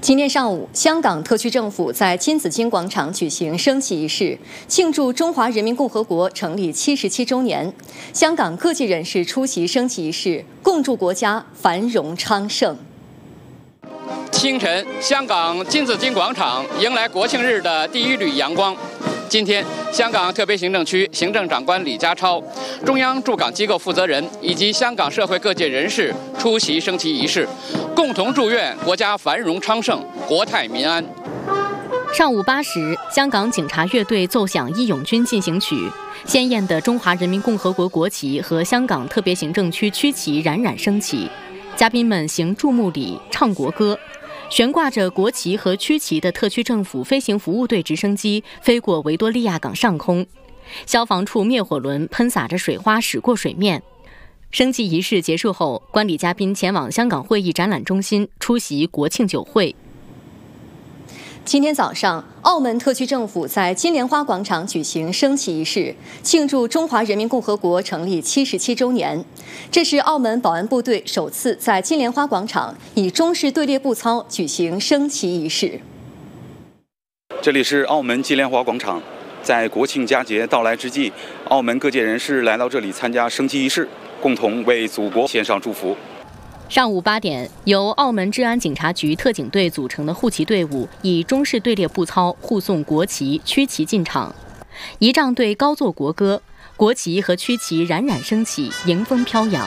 今天上午，香港特区政府在金紫荆广场举行升旗仪式，庆祝中华人民共和国成立77周年。香港各界人士出席升旗仪式，共祝国家繁荣昌盛。 清晨，香港金紫荆广场迎来国庆日的第一缕阳光。今天，香港特别行政区行政长官李家超、中央驻港机构负责人以及香港社会各界人士出席升旗仪式，共同祝愿国家繁荣昌盛、国泰民安。 上午8时，香港警察乐队奏响《义勇军进行曲》，鲜艳的中华人民共和国国旗和香港特别行政区区旗冉冉升起，嘉宾们行注目礼、唱国歌。悬挂着国旗和区旗的特区政府飞行服务队直升机飞过维多利亚港上空，消防处灭火轮喷洒着水花驶过水面。升旗仪式结束后，观礼嘉宾前往香港会议展览中心出席国庆酒会。 今天早上，澳门特区政府在金莲花广场举行升旗仪式，庆祝中华人民共和国成立77周年。这是澳门保安部队首次在金莲花广场以中式队列步操举行升旗仪式。 这里是澳门金莲花广场，在国庆佳节到来之际，澳门各界人士来到这里参加升旗仪式，共同为祖国献上祝福。 上午8点，由澳门治安警察局特警队组成的护旗队伍以中式队列步操护送国旗、区旗进场。仪仗队高奏国歌，国旗和区旗冉冉升起，迎风飘扬。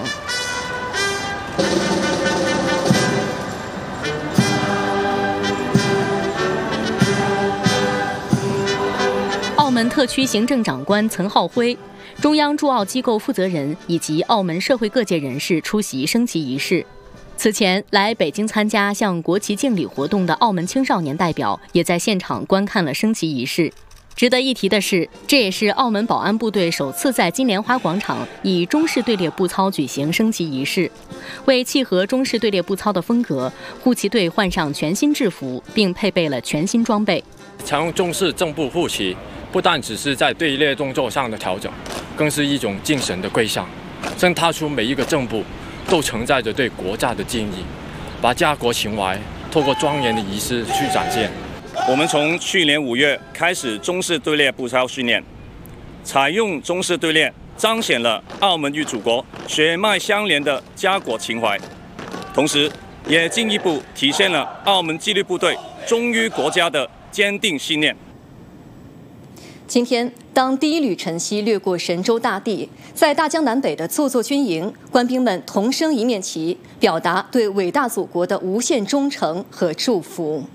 澳门特区行政长官岑浩辉、中央驻澳机构负责人以及澳门社会各界人士出席升旗仪式。此前来北京参加向国旗敬礼活动的澳门青少年代表也在现场观看了升旗仪式。值得一提的是，这也是澳门保安部队首次在金莲花广场以中式队列步操举行升旗仪式。为契合中式队列步操的风格，护旗队换上全新制服，并配备了全新装备。 采用中式正步护旗，不但只是在队列动作上的调整，更是一种精神的归向。正踏出每一个正步，都承载着对国家的敬意，把家国情怀透过庄严的仪式去展现。 我们从去年5月开始中式队列步操训练，采用中式队列，彰显了澳门与祖国血脉相连的家国情怀，同时也进一步体现了澳门纪律部队忠于国家的坚定信念。 今天，当第一缕晨曦掠过神州大地，在大江南北的座座军营，官兵们同升一面旗，表达对伟大祖国的无限忠诚和祝福。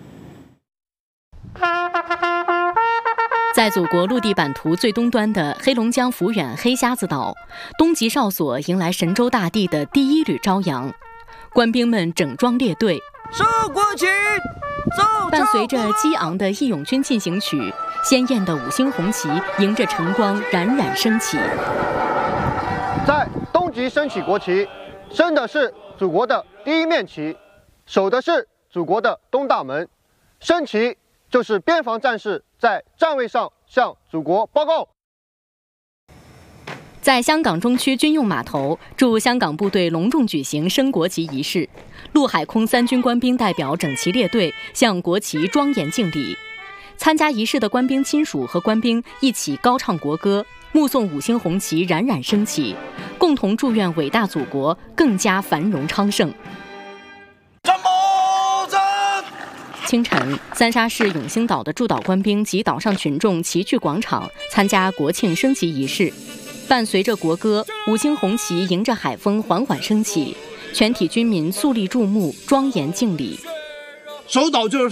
在祖国陆地版图最东端的黑龙江抚远黑瞎子岛，东极哨所迎来神州大地的第一缕朝阳，官兵们整装列队， 升国旗， 伴随着激昂的义勇军进行曲，鲜艳的5星红旗迎着晨光冉冉升起。 在东极升起国旗，升的是祖国的第一面旗，守的是祖国的东大门。升旗就是边防战士在站位上向祖国报告。 在香港中区军用码头，驻香港部队隆重举行升国旗仪式，陆海空3军官兵代表整齐列队，向国旗庄严敬礼。参加仪式的官兵亲属和官兵一起高唱国歌，目送5星红旗冉冉升起，共同祝愿伟大祖国更加繁荣昌盛。清晨，三沙市永兴岛的驻岛官兵及岛上群众齐聚广场，参加国庆升旗仪式。伴随着国歌，5星红旗迎着海风缓缓升起，全体军民肃立注目，庄严敬礼。 守岛就是